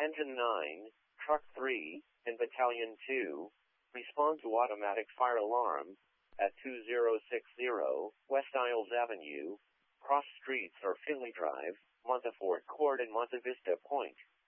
Engine 9, Truck 3, and Battalion 2, respond to automatic fire alarm at 2060 West Isles Avenue, cross streets or Finley Drive, Montefort Court and Monte Vista Point.